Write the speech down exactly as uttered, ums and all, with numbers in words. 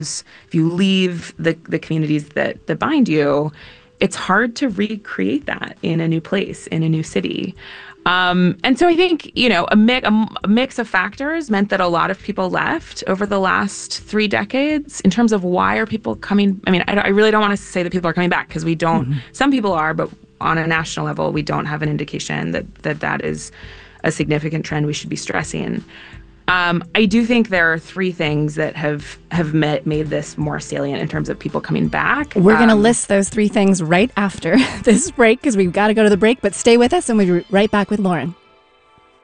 if you leave the, the communities that, that bind you, it's hard to recreate that in a new place, in a new city. Um, and so I think, you know, a, mi- a, a mix of factors meant that a lot of people left over the last three decades. In terms of why are people coming? I mean, I, I really don't want to say that people are coming back, because we don't. Mm-hmm. Some people are, but on a national level, we don't have an indication that that, that is a significant trend we should be stressing. Um, I do think there are three things that have have met, made this more salient in terms of people coming back. We're going to um, list those three things right after this break, because we've got to go to the break. But stay with us, and we'll be right back with Lauren.